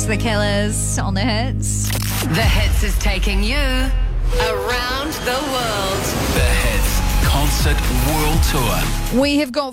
It's The Killers on the Hits. The Hits is taking you around the world. The Hits Concert World Tour. We have got